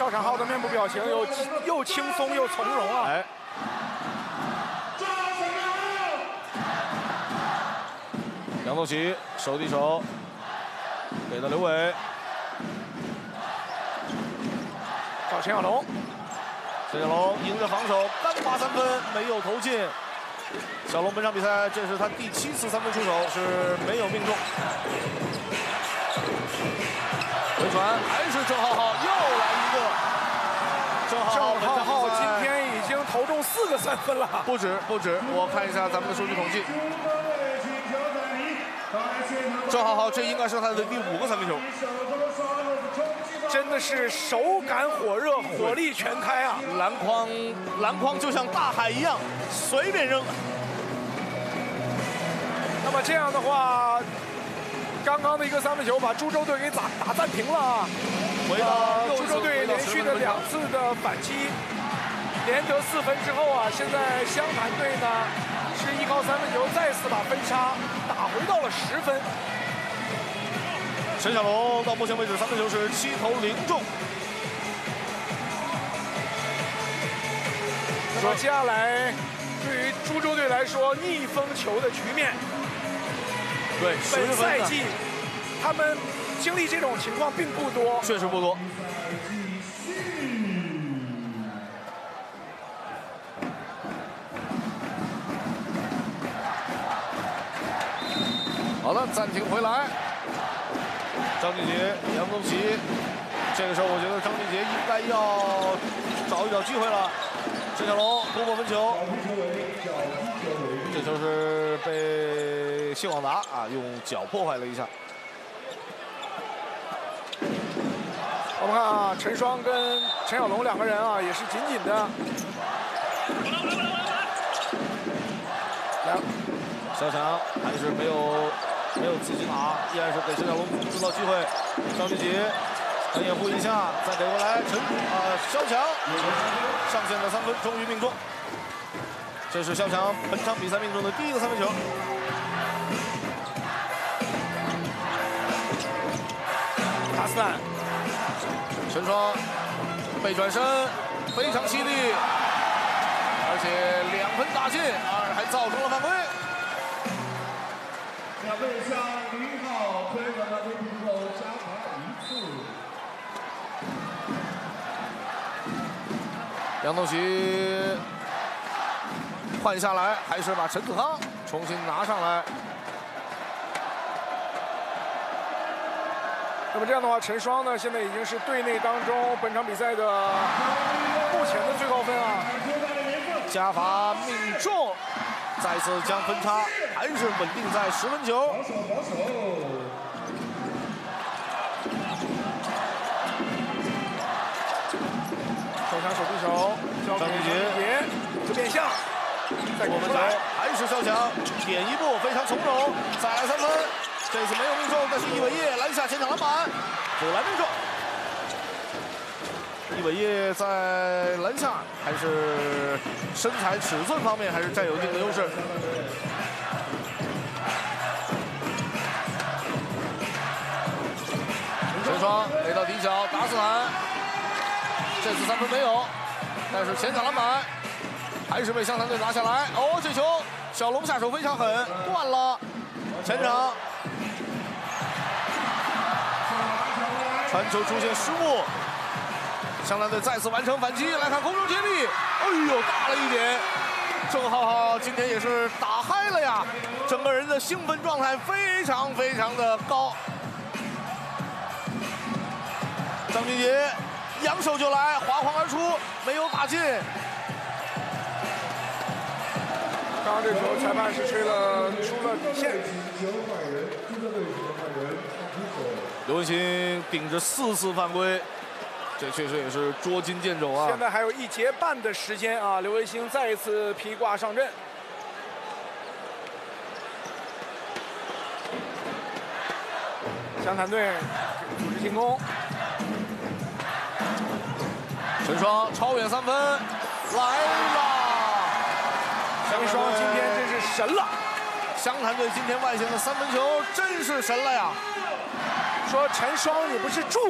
赵婵浩的面部表情又轻松又从容啊！ 哎，杨宗纬手递手，给到刘伟， 找陈小龙， 陈小龙迎着防守，单罚3分没有投进。小龙本场比赛这是他第7次3分出手，是没有命中。回传还是郑浩浩，又来一个。郑浩浩今天已经投中4个3分了， 不止，我看一下咱们的数据统计。郑浩浩这应该是他的第5个3分球， 真的是手感火热，火力全开啊！ 篮筐就像大海一样，随便扔。 那么这样的话，刚刚的一个3分球把株洲队给打暂停了啊！ 回到株洲队连续的2次的反击，连得4分之后啊，现在湘潭队呢是依靠3分球再次把分差打回到了10分。 陈小龙到目前为止3分球是7投0中。 那么接下来对于株洲队来说，逆风球的局面， 对， 本赛季他们经历这种情况并不多， 确实不多。好了，暂停回来。张俊杰、杨宗纬，这个时候我觉得张俊杰应该要找一找机会了。陈小龙突破分球，这球是被谢广达用脚破坏了一下。 我们看啊，陈双跟陈小龙2个人啊也是紧紧的。 小强还是没有自己打，依然是给陈小龙制造机会。张俊杰想掩护一下，再给过来肖强上线的3分终于命中。这是肖强本场比赛命中的第1个3分球。 达斯坦， 陈双背转身非常犀利，而且2分打进，还造成了犯规。 两队向0号推广的队之后加罚1次。 杨宗纬换下来，还是把陈子康重新拿上来。 那么这样的话，陈双呢现在已经是队内当中本场比赛的目前的最高分啊。 加罚命中，再次将分差还是稳定在10分球。 保守。 手枪手递手， 张俊杰一个变向，再我们球还是肖强点一步，非常从容，再来3分。这次没有命中，但是易伟业拦下前场篮板，补篮命中。易伟业在篮下还是身材尺寸方面还是占有一定的优势。陈双给到底角，达斯坦，这次3分没有，但是前场篮板还是被湘潭队拿下来。哦，这球小龙下手非常狠，断了前场。传球出现失误，湘潭队再次完成反击。来看空中接力，哎呦，大了一点。郑浩浩今天也是打嗨了呀，整个人的兴奋状态非常的高。张俊杰扬手就来，滑晃而出，没有打进。 刚刚这球裁判是吹了出了底线。 刘文新顶着4次犯规，这确实也是捉襟见肘啊！ 现在还有1节半的时间啊，刘维星再一次披挂上阵。湘潭队组织进攻， 陈双超远3分来了！ 陈双今天真是神了！ 湘潭队今天外线的3分球真是神了呀！ 说陈双，你不是助